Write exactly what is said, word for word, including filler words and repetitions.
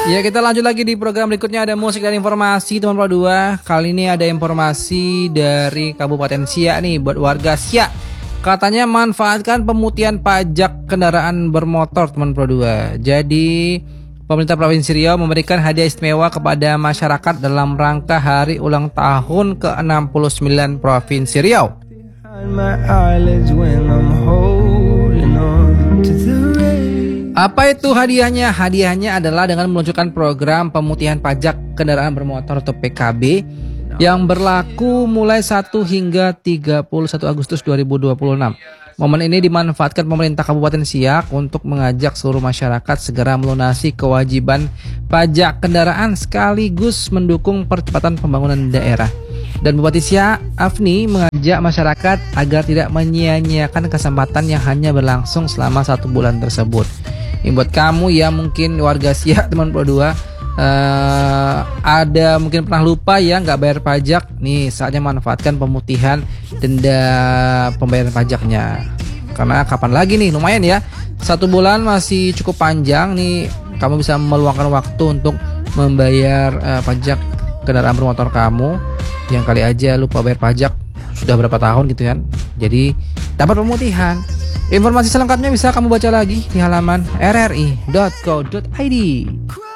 Ya, kita lanjut lagi di program berikutnya, ada musik dan informasi teman Pro dua. Kali ini ada informasi dari Kabupaten Siak nih buat warga Siak. Katanya manfaatkan pemutihan pajak kendaraan bermotor teman Pro dua. Jadi pemerintah Provinsi Riau memberikan hadiah istimewa kepada masyarakat dalam rangka hari ulang tahun ke enam puluh sembilan Provinsi Riau. Apa itu hadiahnya? Hadiahnya adalah dengan meluncurkan program pemutihan pajak kendaraan bermotor atau P K B yang berlaku mulai satu hingga tiga puluh satu Agustus dua ribu dua puluh enam. Momen ini dimanfaatkan pemerintah Kabupaten Siak untuk mengajak seluruh masyarakat segera melunasi kewajiban pajak kendaraan sekaligus mendukung percepatan pembangunan daerah. Dan Bupati Siak, Afni, mengajak masyarakat agar tidak menyia-nyiakan kesempatan yang hanya berlangsung selama satu bulan tersebut. Ini buat kamu ya, mungkin warga Siak teman Pro dua, uh, ada mungkin pernah lupa ya nggak bayar pajak. Nih saatnya manfaatkan pemutihan denda pembayaran pajaknya. Karena kapan lagi nih, lumayan ya, satu bulan masih cukup panjang nih. Kamu bisa meluangkan waktu untuk membayar uh, pajak kendaraan bermotor kamu yang kali aja lupa bayar pajak sudah berapa tahun gitu kan. Jadi dapat pemutihan. Informasi selengkapnya bisa kamu baca lagi di halaman r r i dot co dot i d.